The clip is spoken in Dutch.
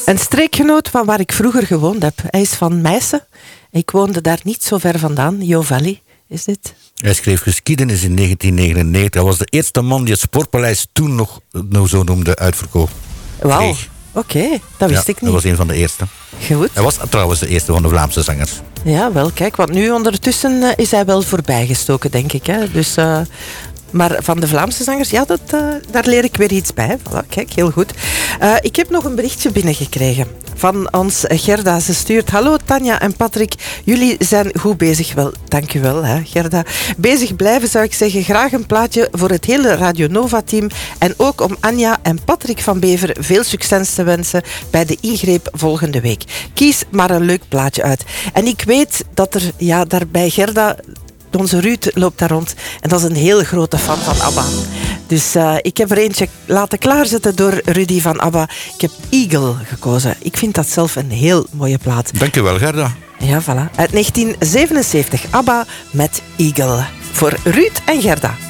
Een streekgenoot van waar ik vroeger gewoond heb. Hij is van Meissen. Ik woonde daar niet zo ver vandaan. Jo Valley is dit. Hij schreef geschiedenis in 1999. Hij was de eerste man die het Sportpaleis toen nog zo noemde uitverkoop. Wauw, oké, dat wist ik niet. Dat was een van de eerste. Goed. Hij was trouwens de eerste van de Vlaamse zangers. Ja, wel, kijk, want nu ondertussen is hij wel voorbijgestoken, denk ik. Hè. Dus, maar van de Vlaamse zangers, ja, daar leer ik weer iets bij. Voilà, kijk, heel goed. Ik heb nog een berichtje binnengekregen van ons Gerda. Ze stuurt: hallo Tanja en Patrick, jullie zijn goed bezig. Wel, dank u wel, hè, Gerda. Bezig blijven zou ik zeggen. Graag een plaatje voor het hele Radio Nova-team. En ook om Anja en Patrick van Bever veel succes te wensen bij de ingreep volgende week. Kies maar een leuk plaatje uit. En ik weet dat er, ja, daar bij Gerda... Onze Ruud loopt daar rond en dat is een heel grote fan van ABBA. Dus ik heb er eentje laten klaarzetten door Rudy van ABBA. Ik heb Eagle gekozen. Ik vind dat zelf een heel mooie plaat. Dank u wel, Gerda. Ja, voilà. Uit 1977. ABBA met Eagle. Voor Ruud en Gerda.